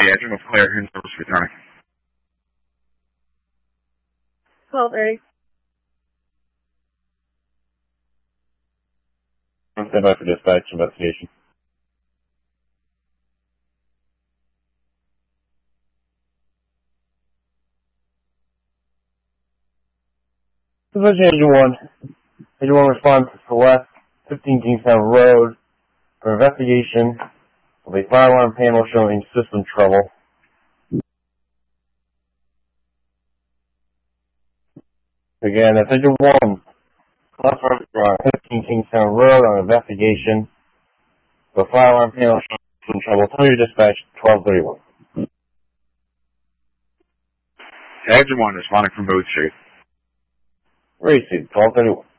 Adrian with Claire here in service returning. 12:30. I'm standing by for dispatch investigation. Division Agent 1 responds to West 15 Kingstown Road for investigation of a fire alarm panel showing system trouble. Again, that's Agent 1. Left on 15 Kingstown Road on investigation of a fire alarm panel showing system trouble. Tell your dispatch 1231. Adrian 1 responding from Booth Street. Race 1231.